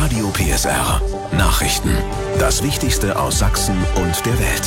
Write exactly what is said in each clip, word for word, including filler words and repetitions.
Radio P S R. Nachrichten. Das Wichtigste aus Sachsen und der Welt.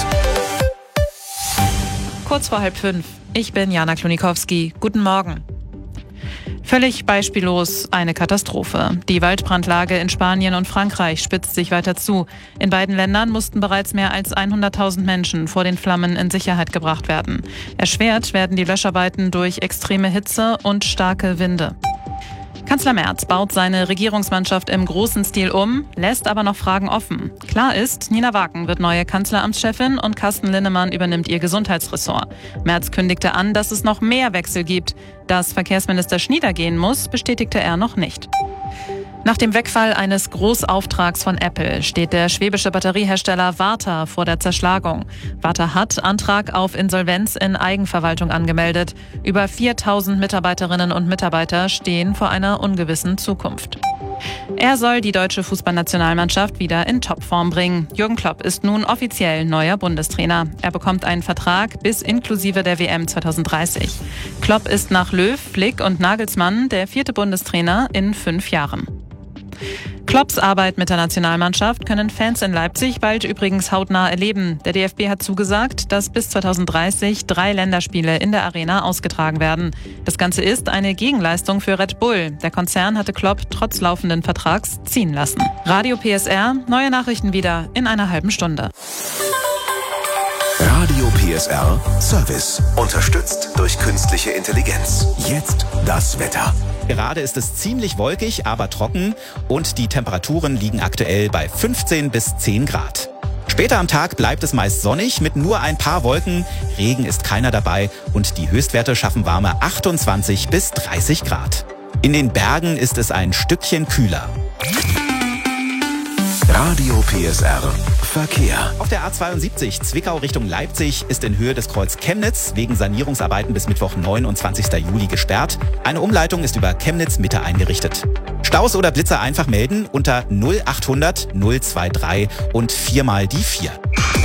Kurz vor halb fünf. Ich bin Jana Klonikowski. Guten Morgen. Völlig beispiellos eine Katastrophe. Die Waldbrandlage in Spanien und Frankreich spitzt sich weiter zu. In beiden Ländern mussten bereits mehr als hunderttausend Menschen vor den Flammen in Sicherheit gebracht werden. Erschwert werden die Löscharbeiten durch extreme Hitze und starke Winde. Kanzler Merz baut seine Regierungsmannschaft im großen Stil um, lässt aber noch Fragen offen. Klar ist, Nina Wagen wird neue Kanzleramtschefin und Carsten Linnemann übernimmt ihr Gesundheitsressort. Merz kündigte an, dass es noch mehr Wechsel gibt. Dass Verkehrsminister Schnieder gehen muss, bestätigte er noch nicht. Nach dem Wegfall eines Großauftrags von Apple steht der schwäbische Batteriehersteller Varta vor der Zerschlagung. Varta hat Antrag auf Insolvenz in Eigenverwaltung angemeldet. Über viertausend Mitarbeiterinnen und Mitarbeiter stehen vor einer ungewissen Zukunft. Er soll die deutsche Fußballnationalmannschaft wieder in Topform bringen. Jürgen Klopp ist nun offiziell neuer Bundestrainer. Er bekommt einen Vertrag bis inklusive der W M zwanzig dreißig. Klopp ist nach Löw, Flick und Nagelsmann der vierte Bundestrainer in fünf Jahren. Klopps Arbeit mit der Nationalmannschaft können Fans in Leipzig bald übrigens hautnah erleben. Der D F B hat zugesagt, dass bis zwanzig dreißig drei Länderspiele in der Arena ausgetragen werden. Das Ganze ist eine Gegenleistung für Red Bull. Der Konzern hatte Klopp trotz laufenden Vertrags ziehen lassen. Radio P S R, neue Nachrichten wieder in einer halben Stunde. Radio P S R Service. Unterstützt durch künstliche Intelligenz. Jetzt das Wetter. Gerade ist es ziemlich wolkig, aber trocken und die Temperaturen liegen aktuell bei fünfzehn bis zehn Grad. Später am Tag bleibt es meist sonnig mit nur ein paar Wolken. Regen ist keiner dabei und die Höchstwerte schaffen warme achtundzwanzig bis dreißig Grad. In den Bergen ist es ein Stückchen kühler. Radio P S R Verkehr. Auf der A zweiundsiebzig Zwickau Richtung Leipzig ist in Höhe des Kreuz Chemnitz wegen Sanierungsarbeiten bis Mittwoch, neunundzwanzigsten Juli gesperrt. Eine Umleitung ist über Chemnitz Mitte eingerichtet. Staus oder Blitzer einfach melden unter null achthundert null drei drei und viermal die vier.